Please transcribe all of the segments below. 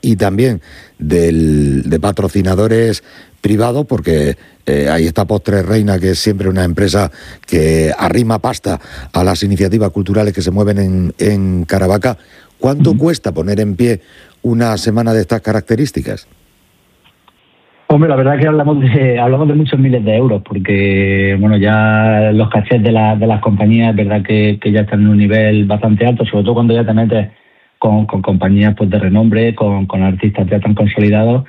y también de patrocinadores privados, porque ahí está Postres Reina, que es siempre una empresa que arrima pasta a las iniciativas culturales que se mueven en Caravaca. ¿Cuánto cuesta poner en pie una semana de estas características? Hombre, la verdad es que hablamos de muchos miles de euros, porque bueno, ya los cachés de las compañías es verdad que ya están en un nivel bastante alto, sobre todo cuando ya te metes con compañías pues de renombre, con artistas ya tan consolidados,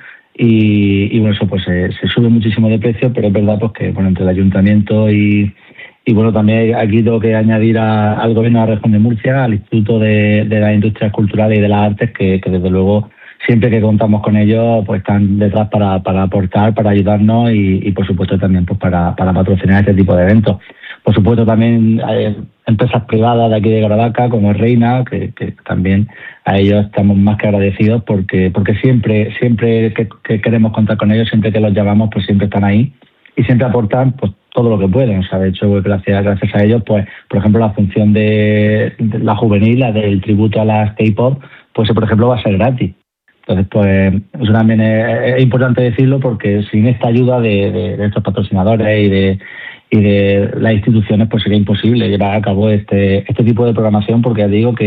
y bueno, eso pues se sube muchísimo de precio, pero es verdad pues que bueno, entre el ayuntamiento y bueno, también aquí tengo que añadir al gobierno de la región de Murcia, al Instituto de las Industrias Culturales y de las Artes, que desde luego siempre que contamos con ellos pues están detrás para aportar, para ayudarnos y por supuesto también pues para patrocinar este tipo de eventos. Por supuesto también hay empresas privadas de aquí de Caravaca, como es Reina, que también a ellos estamos más que agradecidos porque siempre que queremos contar con ellos, siempre que los llamamos, pues siempre están ahí y siempre aportan pues todo lo que pueden. O sea, de hecho, gracias a ellos, pues, por ejemplo, la función de la juvenil, la del tributo a las K-pop, pues por ejemplo va a ser gratis. Entonces, pues eso también es importante decirlo, porque sin esta ayuda de estos patrocinadores y de las instituciones, pues sería imposible llevar a cabo este tipo de programación, porque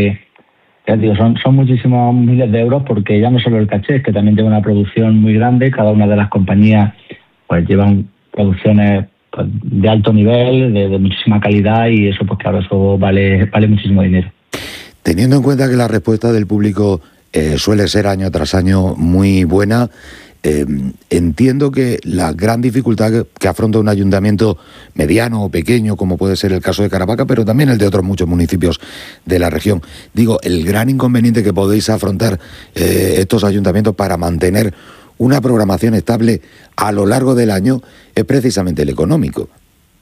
ya digo, son muchísimos miles de euros, porque ya no solo el caché, es que también tiene una producción muy grande. Cada una de las compañías pues llevan producciones pues, de alto nivel, de muchísima calidad, y eso, pues claro, eso vale muchísimo dinero. Teniendo en cuenta que la respuesta del público suele ser año tras año muy buena, entiendo que la gran dificultad que afronta un ayuntamiento mediano o pequeño, como puede ser el caso de Caravaca, pero también el de otros muchos municipios de la región, digo, el gran inconveniente que podéis afrontar estos ayuntamientos para mantener una programación estable a lo largo del año es precisamente el económico.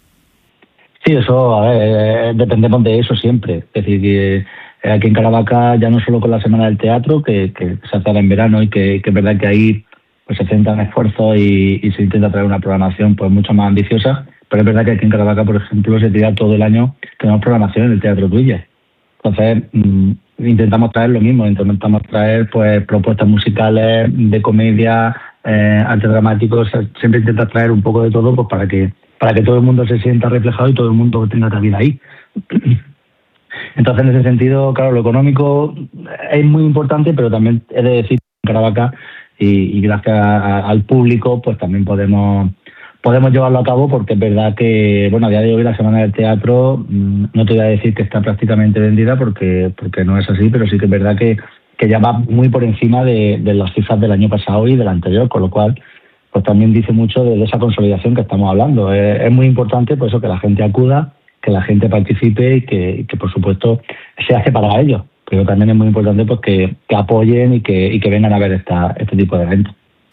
Sí, eso, a ver, dependemos de eso siempre. Es decir, que aquí en Caravaca, ya no solo con la Semana del Teatro, que se hace en verano y que es verdad que ahí pues se centran esfuerzos y se intenta traer una programación pues mucho más ambiciosa, pero es verdad que aquí en Caravaca, por ejemplo, se tira todo el año, tenemos programación en el Teatro Tuilla. Entonces, intentamos traer lo mismo, intentamos traer pues propuestas musicales, de comedia, arte dramático, o sea, siempre intenta traer un poco de todo pues para que todo el mundo se sienta reflejado y todo el mundo tenga cabida ahí. Entonces, en ese sentido, claro, lo económico es muy importante, pero también he de decir que en Caravaca, y gracias al público, pues también podemos llevarlo a cabo, porque es verdad que, bueno, a día de hoy la Semana del Teatro, no te voy a decir que está prácticamente vendida, porque no es así, pero sí que es verdad que ya va muy por encima de las cifras del año pasado y del anterior, con lo cual pues también dice mucho de esa consolidación que estamos hablando. Es muy importante pues eso, que la gente acuda, que la gente participe y que por supuesto se hace para ellos, pero también es muy importante pues que apoyen y que vengan a ver este tipo de eventos.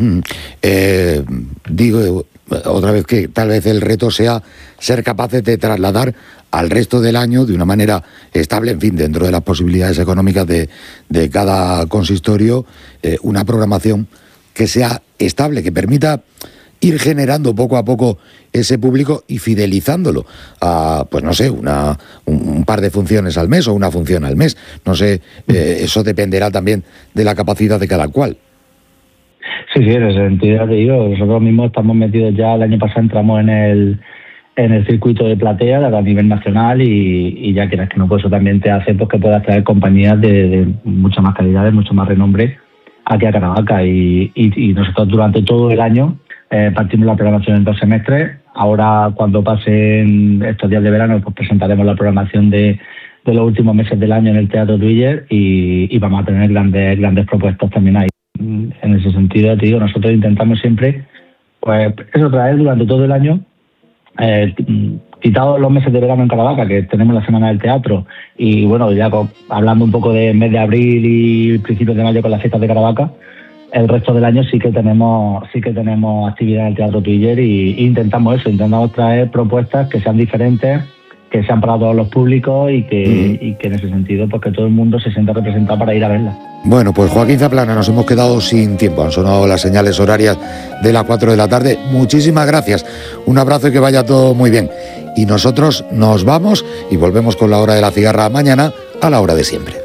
Digo otra vez que tal vez el reto sea ser capaces de trasladar al resto del año de una manera estable, en fin, dentro de las posibilidades económicas de cada consistorio, una programación que sea estable, que permita ir generando poco a poco ese público y fidelizándolo a, pues no sé, un par de funciones al mes o una función al mes. No sé, eso dependerá también de la capacidad de cada cual. Sí, en ese sentido te digo, nosotros mismos estamos metidos ya, el año pasado entramos en el circuito de platea a nivel nacional y ya quieras que no, pues eso también te hace pues que puedas traer compañías de mucha más calidad, de mucho más renombre aquí a Caravaca, y nosotros durante todo el año partimos la programación en 2 semestres. Ahora, cuando pasen estos días de verano, pues presentaremos la programación de los últimos meses del año en el Teatro Tuiller y vamos a tener grandes propuestas también ahí. En ese sentido, te digo, nosotros intentamos siempre pues eso, traer durante todo el año, quitados los meses de verano en Caravaca, que tenemos la Semana del Teatro, y bueno, ya hablando un poco del mes de abril y principios de mayo con las fiestas de Caravaca, el resto del año sí que tenemos actividad en el Teatro Tuiller y intentamos traer propuestas que sean diferentes, que sean para todos los públicos y que en ese sentido pues que todo el mundo se sienta representado para ir a verla. Bueno, pues Joaquín Zaplana, nos hemos quedado sin tiempo, han sonado las señales horarias de las 4 de la tarde. Muchísimas gracias, un abrazo y que vaya todo muy bien. Y nosotros nos vamos y volvemos con la hora de la cigarra mañana a la hora de siempre.